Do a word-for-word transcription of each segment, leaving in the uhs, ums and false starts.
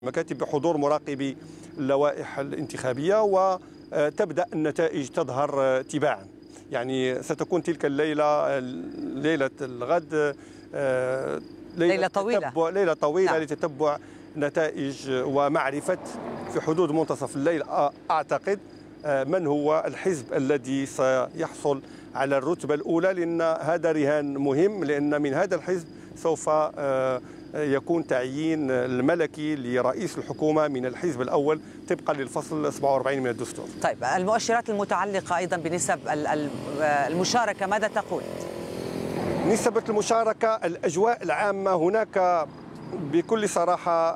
مكاتب بحضور مراقبي اللوائح الانتخابية، وتبدأ النتائج تظهر تباعا. يعني ستكون تلك الليلة ليلة الغد ليلة, ليلة طويلة ليلة طويلة نعم. لتتبع نتائج ومعرفة في حدود منتصف الليل أعتقد من هو الحزب الذي سيحصل على الرتبة الأولى، لأن هذا رهان مهم، لأن من هذا الحزب سوف يكون تعيين الملكي لرئيس الحكومة من الحزب الأول طبقا للفصل سبعة وأربعين من الدستور. طيب المؤشرات المتعلقة أيضا بنسب المشاركة ماذا تقول؟ نسبة المشاركة، الأجواء العامة هناك بكل صراحة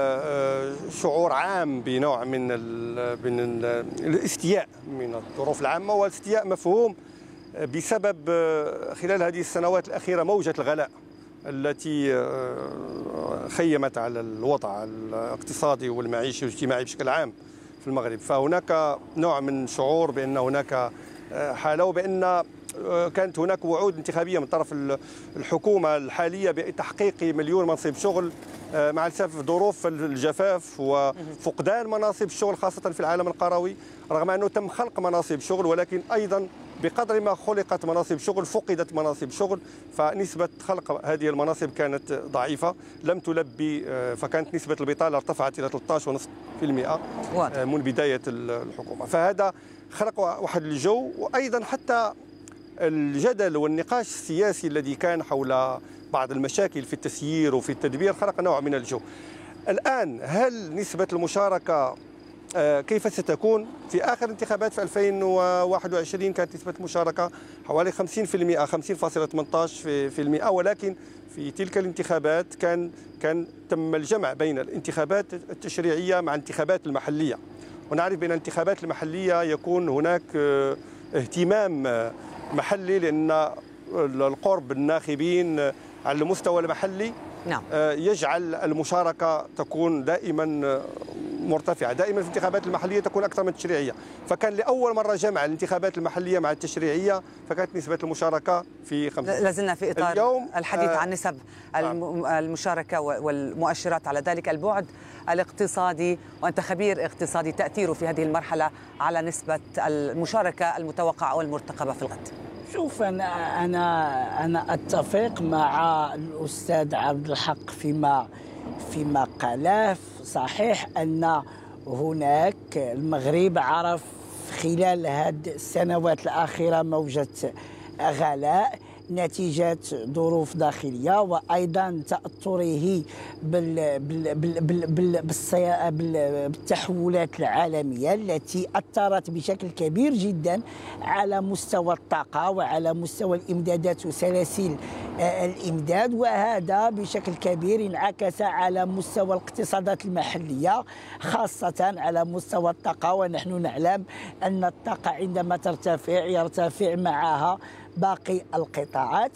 شعور عام بنوع من من الاستياء من الظروف العامة، والاستياء مفهوم بسبب خلال هذه السنوات الأخيرة موجة الغلاء التي خيمت على الوضع الاقتصادي والمعيشي والاجتماعي بشكل عام في المغرب. فهناك نوع من شعور بأن هناك حالة، وبأن كانت هناك وعود انتخابية من طرف الحكومة الحالية بتحقيق مليون منصب شغل، مع الأسف ظروف الجفاف وفقدان مناصب الشغل خاصة في العالم القروي، رغم أنه تم خلق مناصب شغل، ولكن أيضا بقدر ما خلقت مناصب شغل فقدت مناصب شغل، فنسبة خلق هذه المناصب كانت ضعيفة لم تلبي، فكانت نسبة البطالة ارتفعت إلى ثلاثة عشر فاصلة خمسة بالمئة من بداية الحكومة. فهذا خلق واحد الجو، وأيضا حتى الجدل والنقاش السياسي الذي كان حول بعض المشاكل في التسيير وفي التدبير خلق نوع من الجو. الآن هل نسبة المشاركة كيف ستكون؟ في آخر انتخابات في ألفين وواحد وعشرين كانت نسبة المشاركة حوالي خمسين بالمئة، خمسين فاصلة ثمانية عشر بالمئة، ولكن في تلك الانتخابات كان كان تم الجمع بين الانتخابات التشريعية مع الانتخابات المحلية، ونعرف بأن الانتخابات المحلية يكون هناك اهتمام محلي، لأن القرب الناخبين على المستوى المحلي نعم. يجعل المشاركة تكون دائما مرتفعة، دائما في الانتخابات المحلية تكون أكثر من التشريعية، فكان لأول مرة جمع الانتخابات المحلية مع التشريعية، فكانت نسبة المشاركة في خمسة. لازلنا في إطار اليوم الحديث عن نسب المشاركة والمؤشرات على ذلك البعد الاقتصادي، وأنت خبير اقتصادي، تأثيره في هذه المرحلة على نسبة المشاركة المتوقعة والمرتقبة في الغد. شوف، أنا أنا أنا أتفق مع الأستاذ عبد الحق فيما فيما قاله. صحيح أن هناك المغرب عرف خلال هذه السنوات الأخيرة موجة غلاء نتيجة ظروف داخلية، وأيضا تأثره بال بال بال بال بال بالتحولات العالمية التي أثرت بشكل كبير جدا على مستوى الطاقة وعلى مستوى الإمدادات وسلاسل الإمداد، وهذا بشكل كبير انعكس على مستوى الاقتصادات المحلية خاصة على مستوى الطاقة. ونحن نعلم أن الطاقة عندما ترتفع يرتفع معها باقي القطاعات.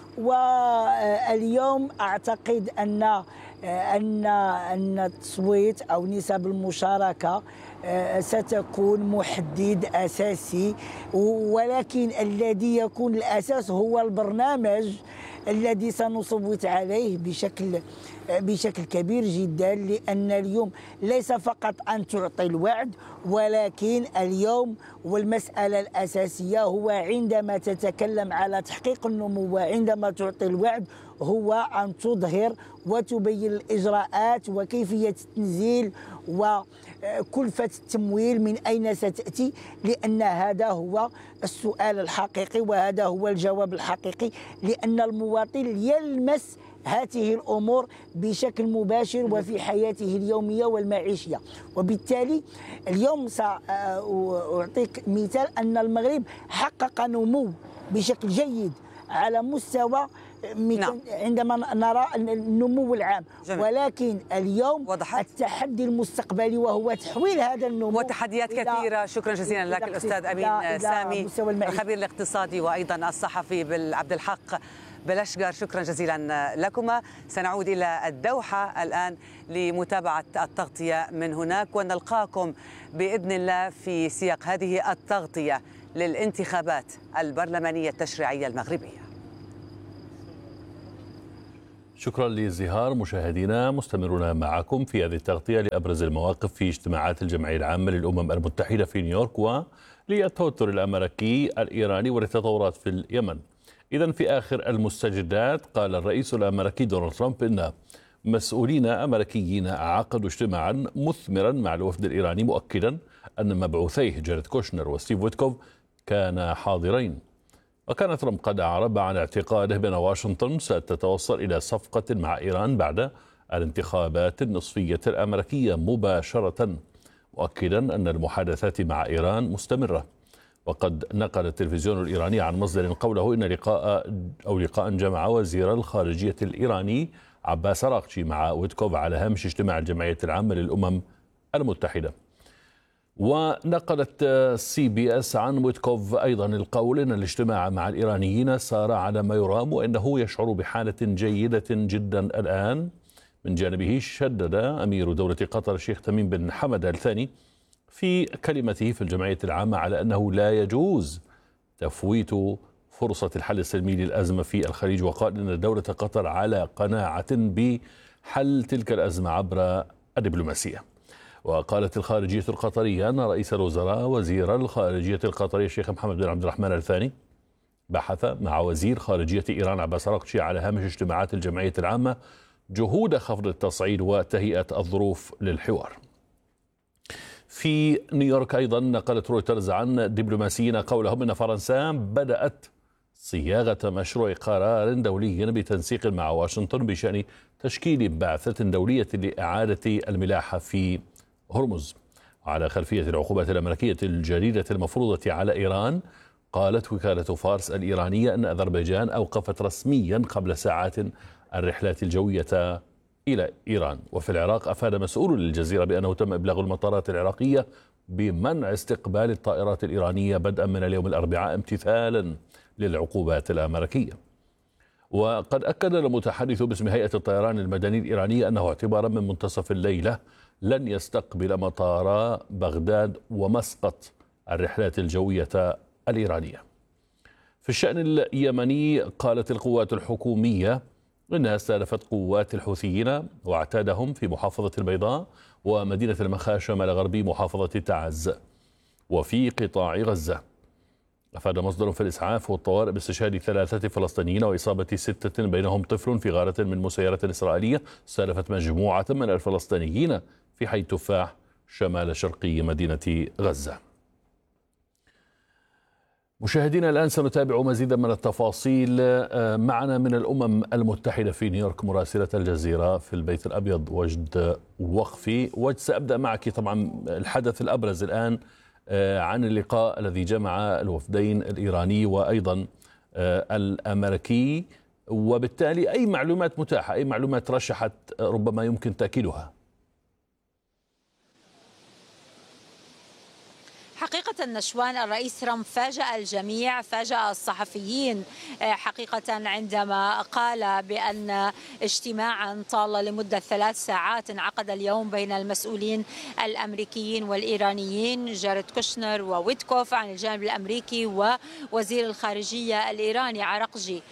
واليوم أعتقد أن أن أن التصويت أو نسب المشاركة ستكون محدد أساسي، ولكن الذي يكون الأساس هو البرنامج الذي سنصوت عليه بشكل بشكل كبير جدا، لأن اليوم ليس فقط أن تعطي الوعد، ولكن اليوم والمسألة الأساسية هو عندما تتكلم على تحقيق النمو وعندما تعطي الوعد هو أن تظهر وتبين الإجراءات وكيفية التنزيل وكلفة التمويل من أين ستأتي، لأن هذا هو السؤال الحقيقي وهذا هو الجواب الحقيقي، لأن المواطن يلمس هذه الأمور بشكل مباشر وفي حياته اليومية والمعيشية. وبالتالي اليوم سأعطيك مثال أن المغرب حقق نمو بشكل جيد على مستوى نعم. عندما نرى النمو العام، جميل. ولكن اليوم وضحت. التحدي المستقبلي وهو تحويل هذا النمو وتحديات كثيرة. شكرا جزيلا لك الأستاذ أمين سامي، الخبير الاقتصادي وأيضا الصحفي عبد الحق بلشقر، شكرا جزيلا لكما. سنعود إلى الدوحة الآن لمتابعة التغطية من هناك، ونلقاكم بإذن الله في سياق هذه التغطية للانتخابات البرلمانية التشريعية المغربية. شكرا لزهار. مشاهدينا مستمرون معكم في هذه التغطية لأبرز المواقف في اجتماعات الجمعية العامة للأمم المتحدة في نيويورك وللتوتر الأمريكي الإيراني والتطورات في اليمن. إذن في آخر المستجدات قال الرئيس الأمريكي دونالد ترامب إن مسؤولين أمريكيين عقدوا اجتماعا مثمرا مع الوفد الإيراني، مؤكدا أن مبعوثيه جاريد كوشنر وستيف ويتكوف كانا حاضرين. وكان ترامب قد أعرب عن اعتقاده بأن واشنطن ستتوصل إلى صفقة مع إيران بعد الانتخابات النصفية الأمريكية مباشرة، مؤكدا أن المحادثات مع إيران مستمرة. وقد نقل التلفزيون الإيراني عن مصدر قوله إن لقاء أو لقاء جمع وزير الخارجية الإيراني عباس أراغشي مع ويتكوف على هامش اجتماع الجمعية العامة للأمم المتحدة. ونقلت سي بي اس عن ويتكوف أيضا القول أن الاجتماع مع الإيرانيين سار على ما يرام وأنه يشعر بحالة جيدة جدا الآن. من جانبه شدد أمير دولة قطر الشيخ تميم بن حمد الثاني في كلمته في الجمعية العامة على أنه لا يجوز تفويت فرصة الحل السلمي للأزمة في الخليج، وقال أن دولة قطر على قناعة بحل تلك الأزمة عبر الدبلوماسية. وقالت الخارجية القطرية أن رئيس الوزراء وزير الخارجية القطرية الشيخ محمد بن عبد الرحمن الثاني بحث مع وزير خارجية إيران عباس أراغشي على هامش اجتماعات الجمعية العامة جهود خفض التصعيد وتهيئة الظروف للحوار. في نيويورك أيضا نقلت رويترز عن دبلوماسيين قولهم أن فرنسا بدأت صياغة مشروع قرار دولي بتنسيق مع واشنطن بشأن تشكيل بعثة دولية لإعادة الملاحة في هرمز. وعلى خلفية العقوبات الأمريكية الجديدة المفروضة على إيران، قالت وكالة فارس الإيرانية أن أذربيجان أوقفت رسميا قبل ساعات الرحلات الجوية إلى إيران. وفي العراق أفاد مسؤول للجزيرة بأنه تم إبلاغ المطارات العراقية بمنع استقبال الطائرات الإيرانية بدءا من اليوم الأربعاء امتثالا للعقوبات الأمريكية. وقد أكد المتحدث باسم هيئة الطيران المدني الإيرانية أنه اعتبارا من منتصف الليلة لن يستقبل مطار بغداد ومسقط الرحلات الجوية الإيرانية. في الشأن اليمني قالت القوات الحكومية إنها استهدفت قوات الحوثيين واعتادهم في محافظة البيضاء ومدينة المخا شمال غربي محافظة تعز وفي قطاع غزة. أفاد مصدر في الإسعاف والطوارئ باستشهاد ثلاثة فلسطينيين وإصابة ستة بينهم طفل في غارة من مسيرة إسرائيلية استهدفت مجموعة من الفلسطينيين في حي تفاح شمال شرقي مدينة غزة. مشاهدينا الآن سنتابع مزيدا من التفاصيل. معنا من الأمم المتحدة في نيويورك مراسلة الجزيرة في البيت الأبيض وجد وقفي. وجد، سأبدأ معك. طبعا الحدث الأبرز الآن عن اللقاء الذي جمع الوفدين الإيراني وأيضا الأمريكي، وبالتالي أي معلومات متاحة، أي معلومات رشحت ربما يمكن تأكيدها؟ حقيقة نشوان، الرئيس ترامب فاجأ الجميع، فاجأ الصحفيين حقيقة عندما قال بأن اجتماعا طال لمدة ثلاث ساعات انعقد اليوم بين المسؤولين الأمريكيين والإيرانيين جاريد كوشنر وويتكوف عن الجانب الأمريكي ووزير الخارجية الإيراني عراقجي.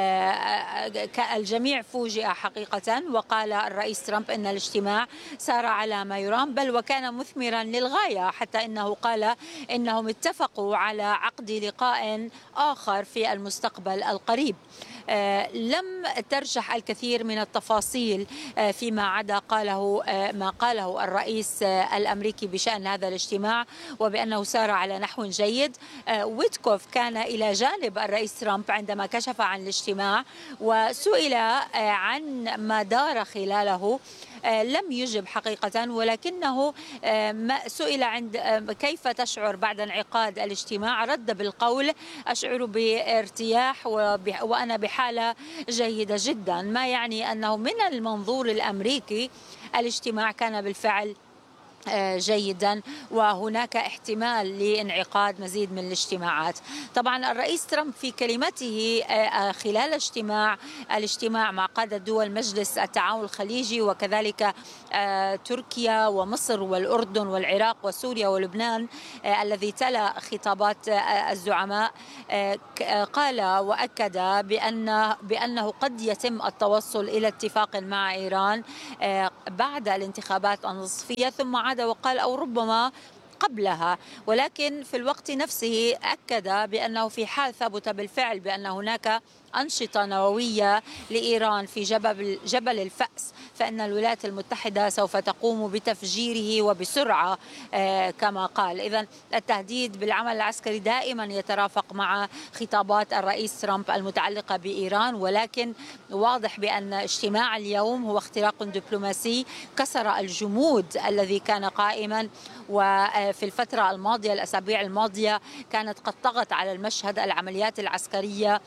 الجميع فوجئ حقيقة، وقال الرئيس ترامب أن الاجتماع سار على ما يرام بل وكان مثمرا للغاية، حتى إنه قال إنهم اتفقوا على عقد لقاء آخر في المستقبل القريب. لم ترجح الكثير من التفاصيل فيما عدا قاله ما قاله الرئيس الأمريكي بشأن هذا الاجتماع وبأنه سار على نحو جيد. ويتكوف كان إلى جانب الرئيس ترامب عندما كشف عن الاجتماع وسئل عن ما دار خلاله لم يجب حقيقة، ولكنه سئل عند كيف تشعر بعد انعقاد الاجتماع رد بالقول أشعر بارتياح وأنا بحالة جيدة جدا، ما يعني أنه من المنظور الأمريكي الاجتماع كان بالفعل جيدا، وهناك احتمال لانعقاد مزيد من الاجتماعات. طبعا الرئيس ترامب في كلمته خلال اجتماع الاجتماع مع قادة دول مجلس التعاون الخليجي وكذلك تركيا ومصر والأردن والعراق وسوريا ولبنان الذي تلا خطابات الزعماء، قال وأكد بأن بأنه قد يتم التوصل إلى اتفاق مع إيران بعد الانتخابات النصفية، ثم عاد وقال أو ربما قبلها، ولكن في الوقت نفسه أكد بأنه في حال ثبت بالفعل بأن هناك أنشطة نووية لإيران في جبل جبل الفأس، فإن الولايات المتحدة سوف تقوم بتفجيره وبسرعة كما قال. إذن التهديد بالعمل العسكري دائما يترافق مع خطابات الرئيس ترامب المتعلقة بإيران، ولكن واضح بأن اجتماع اليوم هو اختراق دبلوماسي كسر الجمود الذي كان قائما، وفي الفترة الماضية الأسابيع الماضية كانت قد طغت على المشهد العمليات العسكرية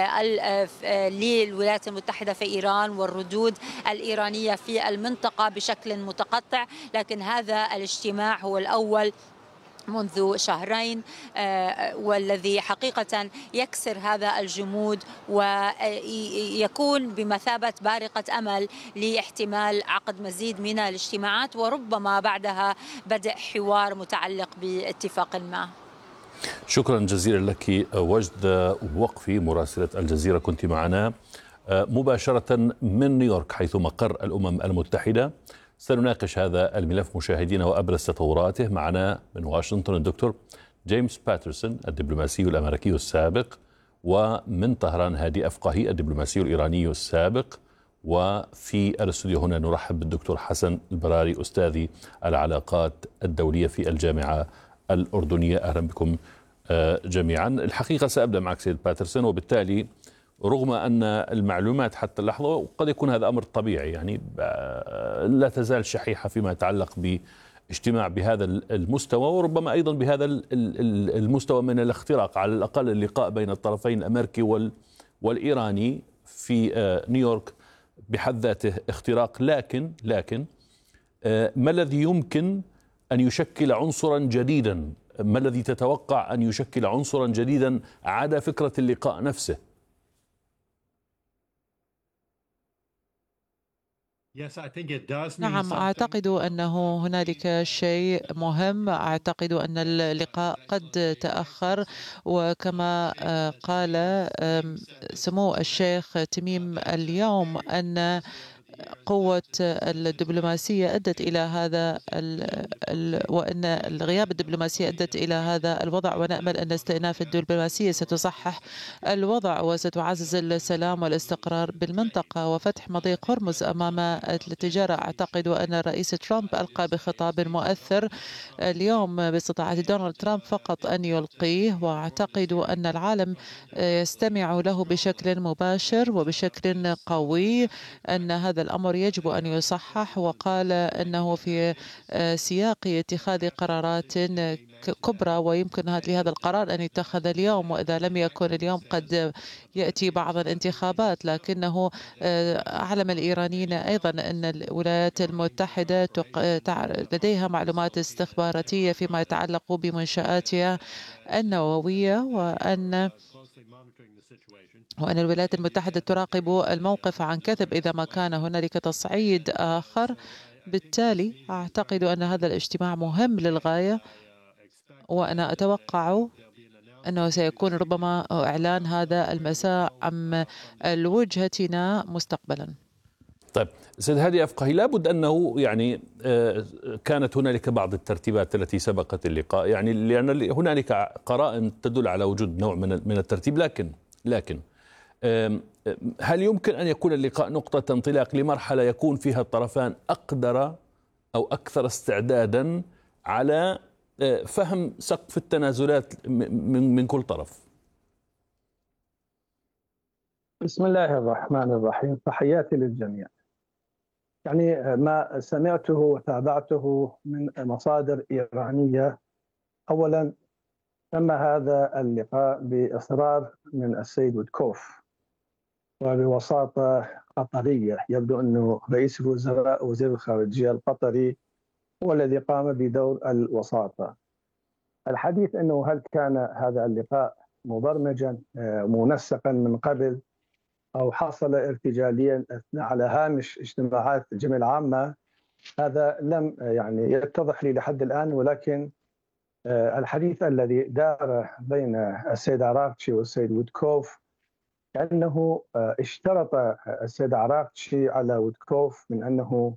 للولايات المتحدة في إيران والردود الإيرانية في المنطقة بشكل متقطع، لكن هذا الاجتماع هو الأول منذ شهرين والذي حقيقة يكسر هذا الجمود ويكون بمثابة بارقة أمل لاحتمال عقد مزيد من الاجتماعات، وربما بعدها بدء حوار متعلق باتفاق ما. شكرا جزيلا لك وجد وقفي مراسلة الجزيرة، كنت معنا مباشرة من نيويورك حيث مقر الأمم المتحدة. سنناقش هذا الملف مشاهدينا وأبرز تطوراته. معنا من واشنطن الدكتور جيمس باترسون الدبلوماسي الأمريكي السابق، ومن طهران هادي أفقهي الدبلوماسي الإيراني السابق، وفي الاستوديو هنا نرحب بالدكتور حسن البراري أستاذي العلاقات الدولية في الجامعة الأردنية. أهلا بكم جميعا. الحقيقة سأبدأ معك سيد باترسون، وبالتالي رغم أن المعلومات حتى اللحظة وقد يكون هذا أمر طبيعي، يعني لا تزال شحيحة فيما يتعلق باجتماع بهذا المستوى، وربما أيضا بهذا المستوى من الاختراق، على الأقل اللقاء بين الطرفين الأمريكي والإيراني في نيويورك بحد ذاته اختراق. لكن لكن ما الذي يمكن أن يشكل عنصرا جديدا؟ ما الذي تتوقع أن يشكل عنصرا جديدا عدا فكرة اللقاء نفسه؟ نعم، أعتقد أنه هنالك شيء مهم. أعتقد أن اللقاء قد تأخر، وكما قال سمو الشيخ تميم اليوم أن قوة الدبلوماسية أدت إلى هذا ال ال وأن الغياب الدبلوماسية أدت إلى هذا الوضع، ونأمل أن استئناف الدبلوماسية ستصحح الوضع وستعزز السلام والاستقرار بالمنطقة وفتح مضيق هرمز أمام التجارة. أعتقد أن الرئيس ترامب ألقى بخطاب مؤثر اليوم باستطاعة دونالد ترامب فقط أن يلقيه، وأعتقد أن العالم يستمع له بشكل مباشر وبشكل قوي، أن هذا الأمر يجب أن يصحح. وقال أنه في سياق اتخاذ قرارات كبرى، ويمكن لهذا القرار أن يتخذ اليوم، وإذا لم يكن اليوم قد يأتي بعض الانتخابات. لكنه أعلم الإيرانيين أيضا أن الولايات المتحدة لديها معلومات استخباراتية فيما يتعلق بمنشآتها النووية، وأن وأن الولايات المتحدة تراقب الموقف عن كثب إذا ما كان هنالك تصعيد آخر. بالتالي أعتقد أن هذا الاجتماع مهم للغاية، وأنا أتوقع أنه سيكون ربما إعلان هذا المساء عن وجهتنا مستقبلا. طيب سيد هادي أفقهي، لابد أنه يعني كانت هنالك بعض الترتيبات التي سبقت اللقاء، يعني لأن هنالك قرائن تدل على وجود نوع من الترتيب، لكن لكن هل يمكن أن يكون اللقاء نقطة انطلاق لمرحلة يكون فيها الطرفان أقدر أو أكثر استعدادا على فهم سقف التنازلات من من كل طرف؟ بسم الله الرحمن الرحيم، تحياتي للجميع. يعني ما سمعته وتابعته من مصادر إيرانية، أولا تم هذا اللقاء بإصرار من السيد ويتكوف وبوساطة قطرية. يبدو أنه رئيس الوزراء وزير الخارجية القطري هو الذي قام بدور الوساطة. الحديث أنه هل كان هذا اللقاء مبرمجا منسقا من قبل أو حصل ارتجاليا على هامش اجتماعات الجمعية العامة، هذا لم يعني يتضح لي لحد الآن. ولكن الحديث الذي دار بين السيد عراقتشي والسيد ويتكوف كأنه اشترط السيد عراقتشي على ويتكوف من أنه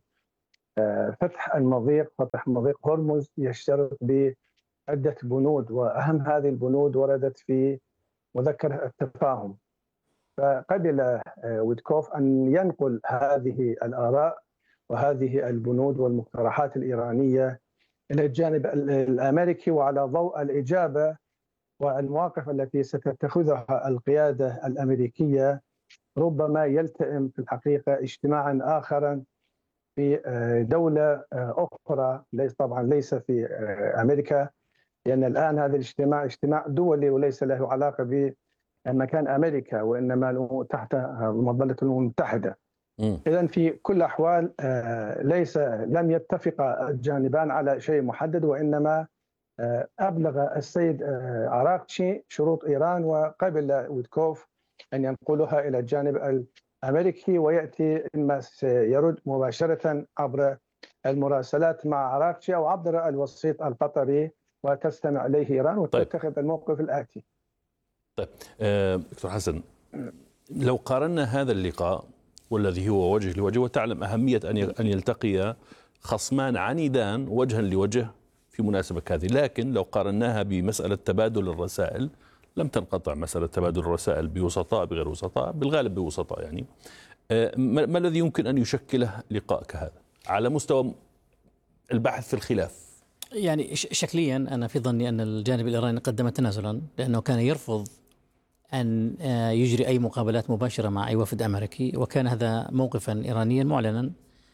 فتح المضيق فتح مضيق هرمز يشترط بعدة بنود، وأهم هذه البنود وردت في مذكر التفاهم. فقبل ويتكوف أن ينقل هذه الآراء وهذه البنود والمقترحات الإيرانية إلى الجانب الأمريكي، وعلى ضوء الإجابة والمواقف التي ستتخذها القيادة الأمريكية ربما يلتئم في الحقيقة اجتماعا آخرا في دولة أخرى، ليس طبعا ليس في أمريكا، لأن الآن هذا الاجتماع اجتماع دولي وليس له علاقة بمكان أمريكا، وإنما تحت مظلة الأمم المتحدة. إذن في كل الأحوال ليس لم يتفق الجانبان على شيء محدد، وإنما أبلغ السيد عراقتشي شروط إيران وقبل ويتكوف أن ينقلها إلى الجانب الأمريكي، ويأتي إما سيرد مباشرة عبر المراسلات مع عراقتشي أو عبر الوسيط القطري، وتستمع إليه إيران وتتخذ طيب. الموقف الآتي. طيب دكتور حسن، لو قارنا هذا اللقاء والذي هو وجه لوجه، وتعلم أهمية أن يلتقي خصمان عنيدان وجها لوجه في مناسبة هذه، لكن لو قارناها بمسألة تبادل الرسائل لم تنقطع مسألة تبادل الرسائل بوسطاء بغير وسطاء، بالغالب بوسطاء. يعني ما الذي يمكن أن يشكله لقاء كهذا على مستوى البحث في الخلاف؟ يعني شكليا أنا في ظني أن الجانب الإيراني قدم تنازلا، لأنه كان يرفض أن يجري أي مقابلات مباشرة مع أي وفد أمريكي، وكان هذا موقفا إيرانيا معلنا.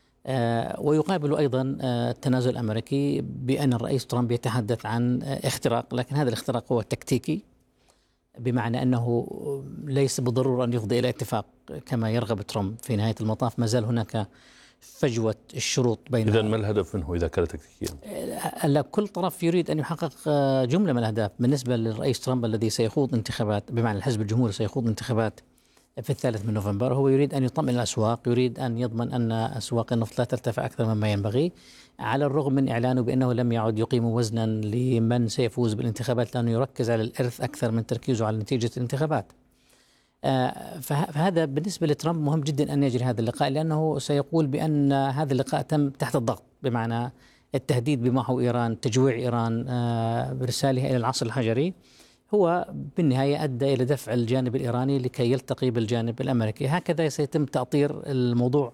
ويقابل أيضا التنازل الأمريكي بأن الرئيس ترامب يتحدث عن اختراق، لكن هذا الاختراق هو تكتيكي، بمعنى أنه ليس بالضرورة أن يفضي إلى اتفاق كما يرغب ترامب. في نهاية المطاف ما زال هناك فجوة الشروط بين. إذن ما الهدف منه إذا كان تكتيكيا؟ كل طرف يريد أن يحقق جملة من الأهداف. بالنسبة للرئيس ترامب الذي سيخوض انتخابات، بمعنى الحزب الجمهوري سيخوض انتخابات في الثالث من نوفمبر، هو يريد أن يطمئن الأسواق، يريد أن يضمن أن أسواق النفط لا ترتفع أكثر مما ينبغي، على الرغم من إعلانه بأنه لم يعد يقيم وزنا لمن سيفوز بالانتخابات، لأنه يركز على الإرث أكثر من تركيزه على نتيجة الانتخابات. فهذا بالنسبة لترامب مهم جدا أن يجري هذا اللقاء، لأنه سيقول بأن هذا اللقاء تم تحت الضغط، بمعنى التهديد بمحو إيران، تجويع إيران، برسالها إلى العصر الحجري، هو بالنهاية أدى إلى دفع الجانب الإيراني لكي يلتقي بالجانب الأمريكي. هكذا سيتم تأطير الموضوع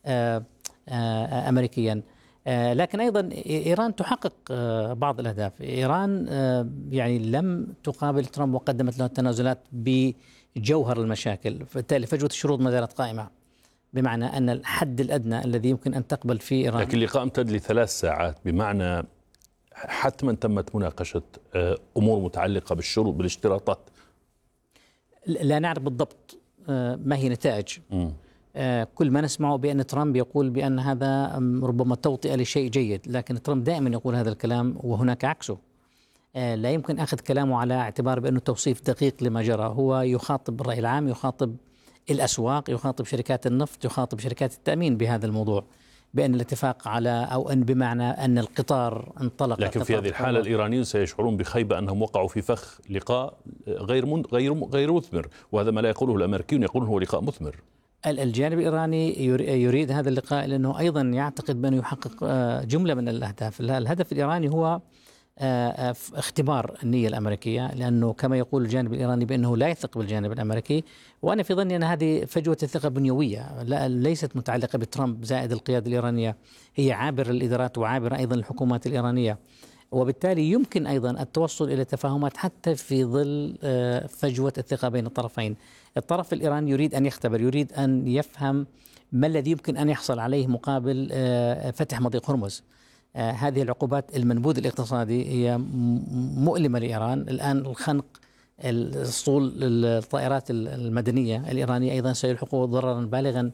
أمريكيا. لكن أيضا إيران تحقق بعض الأهداف. إيران يعني لم تقابل ترامب وقدمت له التنازلات بجوهر المشاكل، فبالتالي فجوة الشروط ما زالت قائمة، بمعنى أن الحد الأدنى الذي يمكن أن تقبل فيه إيران. لكن اللقاء امتد لثلاث ساعات، بمعنى حتما تمت مناقشة أمور متعلقة بالشروط بالاشتراطات. لا نعرف بالضبط ما هي نتائج. م. كل ما نسمعه بأن ترامب يقول بأن هذا ربما توطئة لشيء جيد، لكن ترامب دائما يقول هذا الكلام وهناك عكسه. لا يمكن أخذ كلامه على اعتبار بأنه توصيف دقيق لما جرى. هو يخاطب الرأي العام، يخاطب الأسواق، يخاطب شركات النفط، يخاطب شركات التأمين بهذا الموضوع، بأن الاتفاق على أو أن بمعنى أن القطار انطلق. لكن في هذه الحالة الإيرانيون سيشعرون بخيبة أنهم وقعوا في فخ لقاء غير من غير غير مثمر، وهذا ما لا يقوله الأمريكيون، يقولون هو لقاء مثمر. الجانب الإيراني يريد هذا اللقاء لأنه أيضا يعتقد بأنه يحقق جملة من الأهداف. الهدف الإيراني هو اختبار النية الأمريكية، لأنه كما يقول الجانب الإيراني بأنه لا يثق بالجانب الأمريكي، وأنا في ظني أن هذه فجوة الثقة بنيوية لا ليست متعلقة بترامب زائد القيادة الإيرانية، هي عابر للإدارات وعابر أيضا للحكومات الإيرانية، وبالتالي يمكن أيضا التوصل إلى تفاهمات حتى في ظل فجوة الثقة بين الطرفين. الطرف الإيراني يريد أن يختبر، يريد أن يفهم ما الذي يمكن أن يحصل عليه مقابل فتح مضيق هرمز. آه هذه العقوبات المنبوذ الاقتصادي هي مؤلمة لإيران. الآن الخنق الاسطول الطائرات المدنية الإيرانية أيضا سيلحقه ضررا بالغا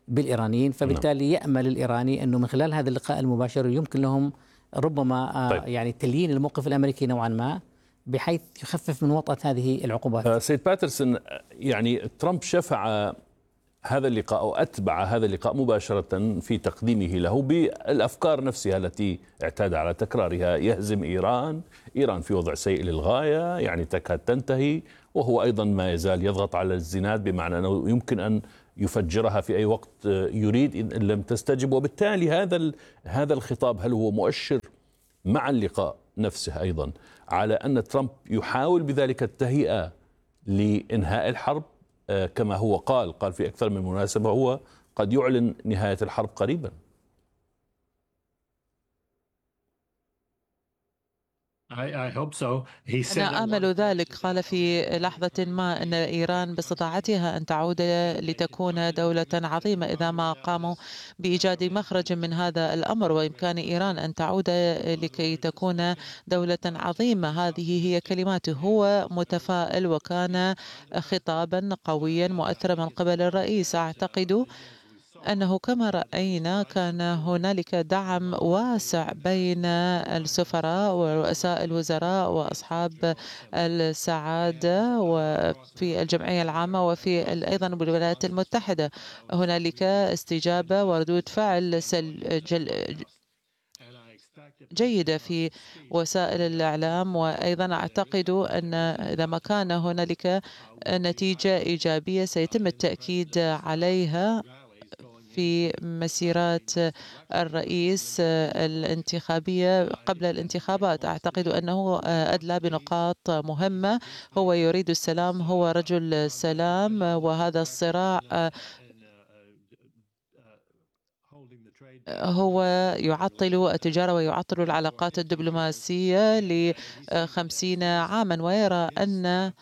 بالإيرانيين، فبالتالي يأمل الإيراني أنه من خلال هذا اللقاء المباشر يمكن لهم ربما طيب. يعني تليين الموقف الأمريكي نوعا ما بحيث يخفف من وطأة هذه العقوبات. سيد باترسون، يعني ترامب شفع هذا اللقاء أو أتبع هذا اللقاء مباشرة في تقديمه له بالأفكار نفسها التي اعتاد على تكرارها: يهزم إيران، إيران في وضع سيء للغاية، يعني تكاد تنتهي، وهو أيضا ما يزال يضغط على الزناد بمعنى أنه يمكن أن يفجرها في أي وقت يريد إن لم تستجب. وبالتالي هذا هذا الخطاب هل هو مؤشر مع اللقاء نفسه أيضا على أن ترامب يحاول بذلك التهيئة لإنهاء الحرب؟ كما هو قال قال في أكثر من مناسبة هو قد يعلن نهاية الحرب قريبا. أنا آمل ذلك. قال في لحظة ما أن إيران باستطاعتها أن تعود لتكون دولة عظيمة إذا ما قاموا بإيجاد مخرج من هذا الأمر، وإمكان إيران أن تعود لكي تكون دولة عظيمة. هذه هي كلماته. هو متفائل، وكان خطابا قويا مؤثرا من قبل الرئيس. أعتقد أنه كما رأينا كان هنالك دعم واسع بين السفراء ورؤساء الوزراء وأصحاب السعادة وفي الجمعية العامة وفي أيضا بالولايات المتحدة. هنالك استجابة وردود فعل جيدة في وسائل الإعلام، وأيضا أعتقد أن إذا ما كان هنالك نتيجة إيجابية سيتم التأكيد عليها في مسيرات الرئيس الانتخابية قبل الانتخابات. أعتقد أنه أدلى بنقاط مهمة. هو يريد السلام، هو رجل سلام، وهذا الصراع هو يعطل التجارة ويعطل العلاقات الدبلوماسية لخمسين عاما، ويرى أن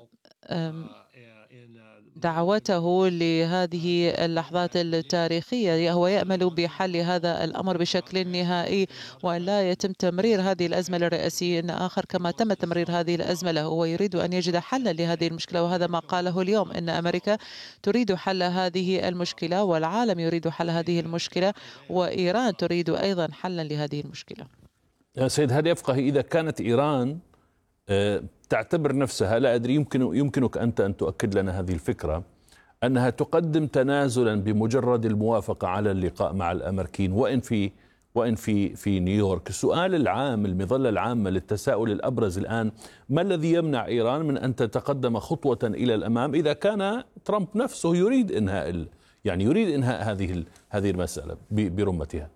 دعوته لهذه اللحظات التاريخية هو يأمل بحل هذا الأمر بشكل نهائي، وأن لا يتم تمرير هذه الأزمة لرئيسي آخر كما تم تمرير هذه الأزمة له. هو يريد أن يجد حلا لهذه المشكلة، وهذا ما قاله اليوم، أن أمريكا تريد حل هذه المشكلة، والعالم يريد حل هذه المشكلة، وإيران تريد أيضا حلا لهذه المشكلة. سيد هادي أفقهي، إذا كانت إيران تعتبر نفسها، لا أدري، يمكن يمكنك أنت أن تؤكد لنا هذه الفكرة، أنها تقدم تنازلا بمجرد الموافقة على اللقاء مع الأمريكيين وإن في وإن في في نيويورك. السؤال العام، المظلة العامة للتساؤل الأبرز الآن: ما الذي يمنع إيران من أن تتقدم خطوة إلى الأمام إذا كان ترامب نفسه يريد إنهاء يعني يريد إنهاء هذه هذه المسألة برمتها؟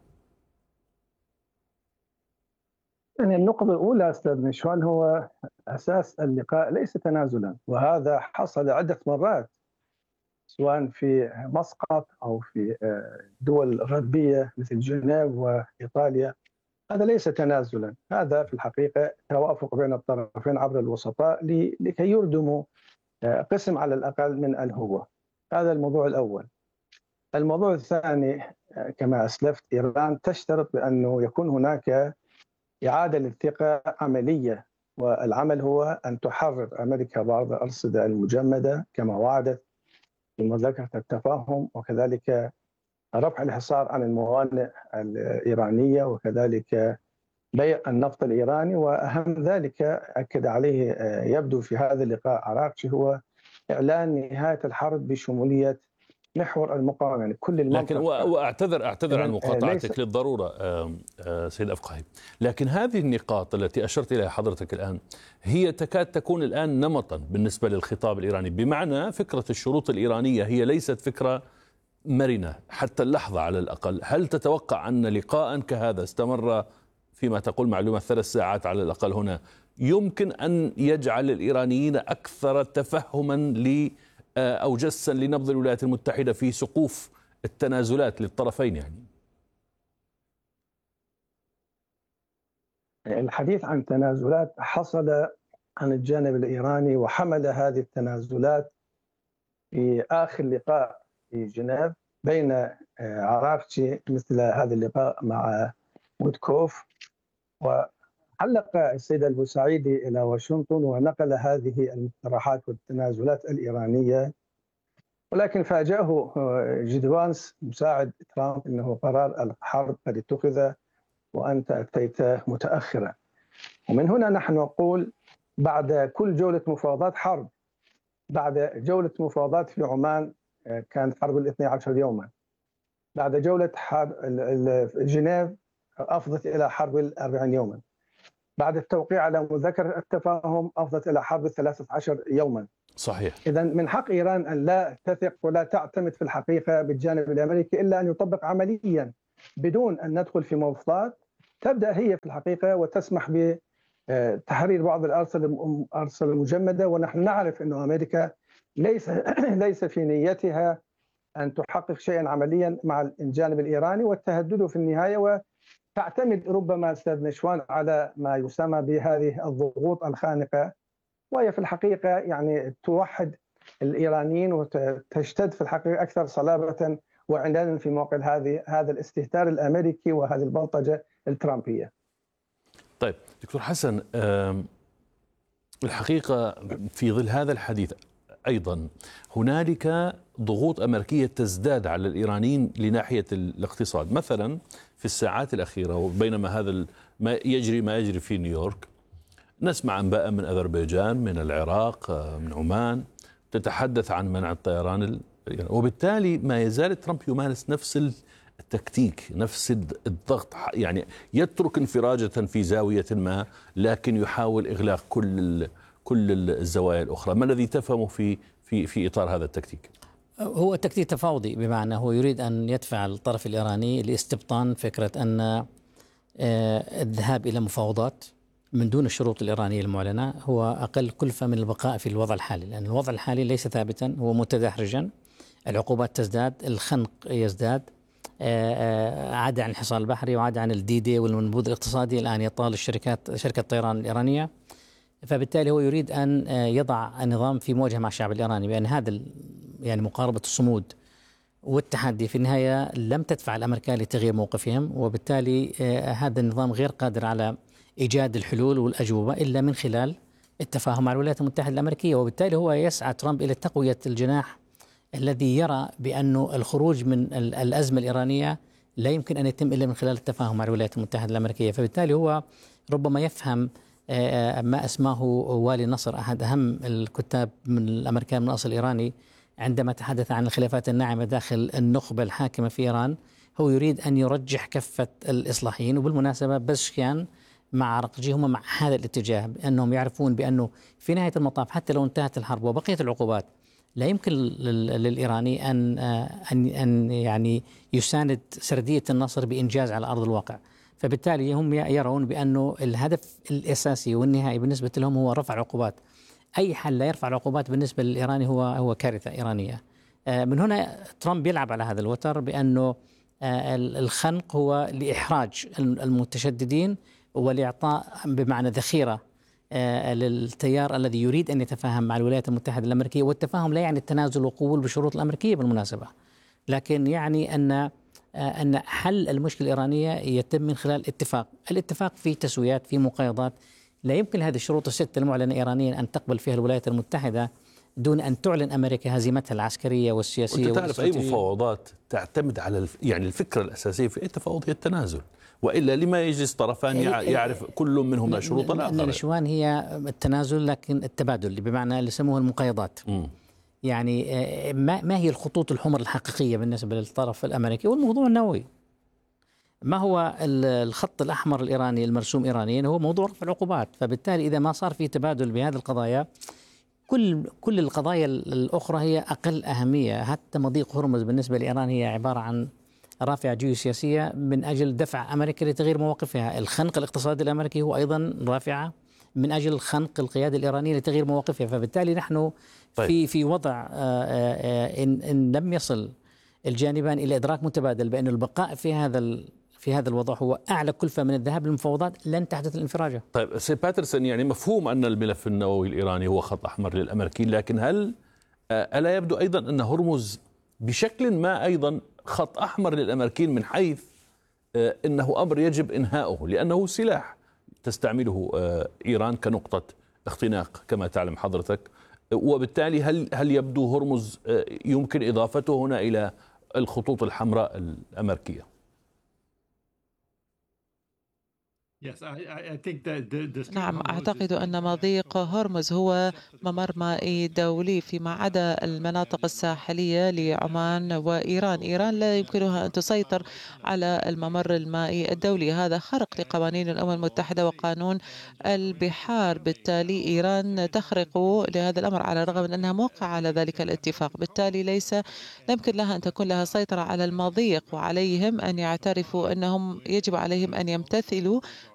يعني النقطة الأولى أستاذ نشوان، هو أساس اللقاء ليس تنازلا، وهذا حصل عدة مرات سواء في مسقط أو في دول غربية مثل جنيف وإيطاليا. هذا ليس تنازلا، هذا في الحقيقة توافق بين الطرفين عبر الوسطاء لكي يردموا قسم على الأقل من الهوة. هذا الموضوع الأول. الموضوع الثاني كما أسلفت، إيران تشترط بأنه يكون هناك إعادة للثقة عملية، والعمل هو أن تحرر أمريكا بعض الأرصدة المجمدة كما وعدت في مذكرة التفاهم، وكذلك رفع الحصار عن الموانئ الإيرانية، وكذلك بيع النفط الإيراني، وأهم ذلك أكد عليه يبدو في هذا اللقاء عراقشي هو إعلان نهاية الحرب بشمولية محور المقاومة، يعني كل المنطقة. لكن واعتذر اعتذر عن مقاطعتك للضرورة سيد أفقهي، لكن هذه النقاط التي أشرت إليها حضرتك الآن هي تكاد تكون الآن نمطا بالنسبة للخطاب الإيراني، بمعنى فكرة الشروط الإيرانية هي ليست فكرة مرنة حتى اللحظة على الأقل. هل تتوقع أن لقاء كهذا استمر فيما تقول معلومة ثلاث ساعات على الأقل هنا يمكن أن يجعل الإيرانيين أكثر تفهما ل أو جسا لنبض الولايات المتحدة في سقوف التنازلات للطرفين؟ يعني الحديث عن تنازلات حصل عن الجانب الإيراني، وحمل هذه التنازلات في آخر لقاء في جنيف بين عراقشي مثل هذا اللقاء مع ويتكوف، وحلق السيد البوسعيدي إلى واشنطن ونقل هذه المقترحات والتنازلات الإيرانية ولكن فاجأه جيد فانس مساعد ترامب أنه قرار الحرب قد اتخذ وأنت أتيت متأخرا. ومن هنا نحن نقول بعد كل جولة مفاوضات حرب. بعد جولة مفاوضات في عمان كانت حرب الاثني عشر يوما. بعد جولة حرب جنيف أفضت إلى حرب الأربعين يوما. بعد التوقيع على مذكرة التفاهم أفضت إلى حرب الثلاثة عشر يوما. صحيح. إذا من حق إيران أن لا تثق ولا تعتمد في الحقيقة بالجانب الأمريكي إلا أن يطبق عمليا بدون أن ندخل في مفاوضات تبدأ هي في الحقيقة وتسمح بتحرير بعض الأرصدة المجمدة. ونحن نعرف أن أمريكا ليس ليس في نيتها أن تحقق شيئا عمليا مع الجانب الإيراني والتهدد في النهاية، وتعتمد ربما أستاذ نشوان على ما يسمى بهذه الضغوط الخانقة، وهي في الحقيقة يعني توحد الإيرانيين وتشتد في الحقيقة أكثر صلابة وعنادا في موقع هذه هذا الاستهتار الأمريكي وهذه البلطجة الترامبية. طيب دكتور حسن، الحقيقة في ظل هذا الحديث أيضا هنالك ضغوط أمريكية تزداد على الإيرانيين لناحية الاقتصاد. مثلا في الساعات الأخيرة وبينما هذا ما يجري ما يجري في نيويورك، نسمع أنباء من أذربيجان، من العراق، من عمان تتحدث عن منع الطيران، وبالتالي ما يزال ترامب يمارس نفس التكتيك، نفس الضغط، يعني يترك انفراجة في زاوية ما لكن يحاول إغلاق كل كل الزوايا الأخرى. ما الذي تفهمه في في في إطار هذا التكتيك؟ هو تكتيك تفاوضي، بمعنى هو يريد أن يدفع الطرف الإيراني لاستبطان فكرة أن الذهاب إلى مفاوضات من دون الشروط الإيرانية المعلنة هو أقل كلفة من البقاء في الوضع الحالي، لأن الوضع الحالي ليس ثابتا، هو متدحرجا، العقوبات تزداد، الخنق يزداد، عاد عن الحصار البحري وعاد عن الدي دي والمنبوذ الاقتصادي الآن يطال الشركات شركة الطيران الإيرانية. فبالتالي هو يريد أن يضع النظام في مواجهة مع الشعب الإيراني، بأن هذا يعني مقاربة الصمود والتحدي في النهاية لم تدفع الأمريكان لتغيير موقفهم، وبالتالي هذا النظام غير قادر على إيجاد الحلول والأجوبة إلا من خلال التفاهم مع الولايات المتحدة الأمريكية. وبالتالي هو يسعى ترامب إلى تقوية الجناح الذي يرى بأنه الخروج من الأزمة الإيرانية لا يمكن أن يتم إلا من خلال التفاهم مع الولايات المتحدة الأمريكية. فبالتالي هو ربما يفهم ما أسماه والي نصر، أحد أهم الكتاب من الأمريكان من أصل إيراني، عندما تحدث عن الخلافات الناعمة داخل النخبة الحاكمة في إيران. هو يريد أن يرجح كفة الإصلاحيين، وبالمناسبة بزشكيان مع عرقجي هم مع هذا الاتجاه، بأنهم يعرفون بأنه في نهاية المطاف حتى لو انتهت الحرب وبقيت العقوبات لا يمكن للإيراني أن أن أن يعني يساند سردية النصر بإنجاز على أرض الواقع. فبالتالي هم يرون بأنه الهدف الأساسي والنهائي بالنسبة لهم هو رفع العقوبات. أي حل لا يرفع العقوبات بالنسبة للإيراني هو هو كارثة إيرانية. من هنا ترامب يلعب على هذا الوتر، بأنه الخنق هو لإحراج المتشددين ولإعطاء بمعنى ذخيرة للتيار الذي يريد أن يتفاهم مع الولايات المتحدة الأمريكية. والتفاهم لا يعني التنازل وقبول بالشروط الأمريكية بالمناسبة، لكن يعني أن أن حل المشكلة الإيرانية يتم من خلال اتفاق، الاتفاق في تسويات، في مقايضات. لا يمكن هذه الشروط الستة المعلنة إيرانيا أن تقبل فيها الولايات المتحدة دون أن تعلن أمريكا هزيمتها العسكرية والسياسية. وأنت تعرف أي مفاوضات تعتمد على الف... يعني الفكرة الأساسية في أي تفاوض هي التنازل، وإلا لما يجلس طرفان يعرف كل منهم شروط الآخر. النشوان هي التنازل لكن التبادل، بمعنى اللي يسموه المقايضات. م. يعني ما ما هي الخطوط الحمر الحقيقية بالنسبة للطرف الأمريكي والموضوع النووي؟ ما هو الخط الأحمر الإيراني المرسوم إيرانيا؟ هو موضوع رفع العقوبات. فبالتالي إذا ما صار في تبادل بهذه القضايا، كل كل القضايا الأخرى هي أقل أهمية. حتى مضيق هرمز بالنسبة لإيران هي عبارة عن رافعة جيوسياسية من أجل دفع أمريكا لتغيير مواقفها. الخنق الاقتصادي الأمريكي هو أيضا رافعة من أجل خنق القيادة الإيرانية لتغيير مواقفها. فبالتالي نحن طيب. في في وضع إن, إن لم يصل الجانبان إلى إدراك متبادل بأن البقاء في هذا في هذا الوضع هو أعلى كلفة من الذهاب للمفاوضات، لن تحدث الانفراجة. طيب سي باترسون، يعني مفهوم أن الملف النووي الإيراني هو خط أحمر للأمريكيين، لكن هل ألا يبدو أيضا أن هرمز بشكل ما أيضا خط أحمر للأمريكيين، من حيث أنه أمر يجب إنهاؤه لأنه سلاح تستعمله إيران كنقطة اختناق كما تعلم حضرتك وبالتالي هل هل يبدو هرمز يمكن إضافته هنا إلى الخطوط الحمراء الأمريكية؟ نعم، أعتقد أن مضيق هرمز هو ممر مائي دولي فيما عدا المناطق الساحلية لعمان وإيران. إيران لا يمكنها أن تسيطر على الممر المائي الدولي، هذا خرق لقوانين الأمم المتحدة وقانون البحار. بالتالي إيران تخرق لهذا الأمر على الرغم من أنها موقعة على ذلك الاتفاق. بالتالي ليس لا يمكن لها أن تكون لها سيطرة على المضيق، وعليهم أن يعترفوا أنهم يجب عليهم أن يمتثلوا